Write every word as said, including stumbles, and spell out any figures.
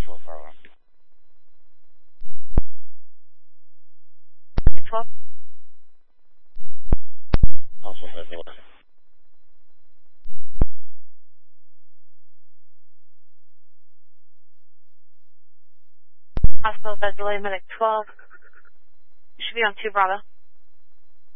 twelve Bravo. twelve. Household has the lesson. Hospital bed delay medic twelve. Should be on two Bravo.